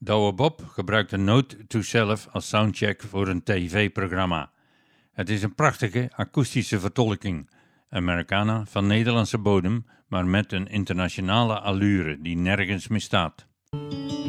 Douwe Bob gebruikt een Note to Self als soundcheck voor een tv-programma. Het is een prachtige akoestische vertolking, Americana van Nederlandse bodem, maar met een internationale allure die nergens misstaat.